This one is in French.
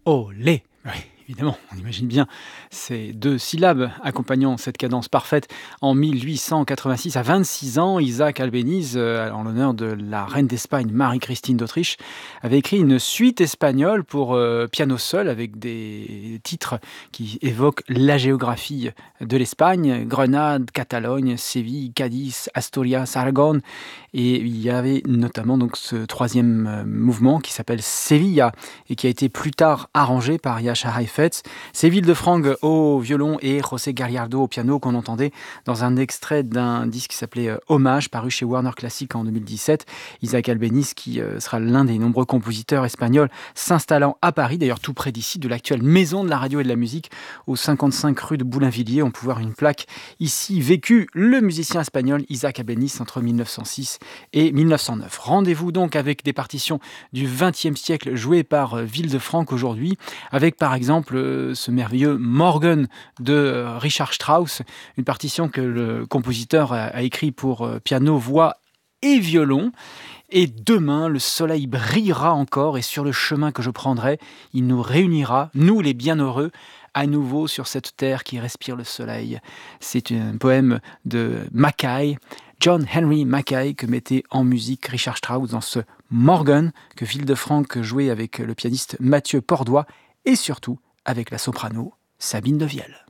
Olé! Oui, évidemment, on imagine bien ces 2 syllabes accompagnant cette cadence parfaite. En 1886, à 26 ans, Isaac Albéniz, en l'honneur de la reine d'Espagne Marie-Christine d'Autriche, avait écrit une suite espagnole pour, piano seul avec des titres qui évoquent la géographie de l'Espagne: Grenade, Catalogne, Séville, Cadix, Asturias, Aragon, et il y avait notamment donc ce 3e, mouvement qui s'appelle Sevilla et qui a été plus tard arrangé par Jascha Heifetz. C'est Villefranche au violon et José Gallardo au piano qu'on entendait dans un extrait d'un disque qui s'appelait Hommage, paru chez Warner Classic en 2017. Isaac Albéniz, qui sera l'un des nombreux compositeurs espagnols s'installant à Paris, d'ailleurs tout près d'ici, de l'actuelle Maison de la Radio et de la Musique, au 55 rue de Boulainvilliers. On peut voir une plaque ici: vécu le musicien espagnol Isaac Albéniz entre 1906 et 1909. Rendez-vous donc avec des partitions du XXe siècle jouées par Villefranche aujourd'hui, avec par exemple ce merveilleux Morgen de Richard Strauss, une partition que le compositeur a écrit pour piano, voix et violon. Et demain, le soleil brillera encore, et sur le chemin que je prendrai, il nous réunira, nous les bienheureux, à nouveau sur cette terre qui respire le soleil. C'est un poème de Mackay, John Henry Mackay, que mettait en musique Richard Strauss dans ce Morgen que Villefranche jouait avec le pianiste Mathieu Pordois et surtout avec la soprano Sabine Devielle.